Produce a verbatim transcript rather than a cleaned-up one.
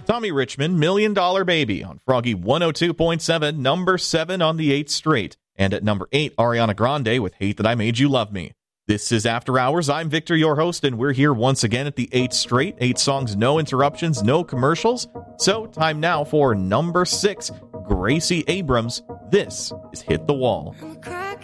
Tommy Richmond, Million Dollar Baby on Froggy one oh two point seven, number seven on the eighth straight. And at number eight, Ariana Grande with Hate That I Made You Love Me. This is After Hours. I'm Victor, your host, and we're here once again at the eighth straight. Eight songs, no interruptions, no commercials. So, time now for number six, Gracie Abrams. This is Hit the Wall. I'm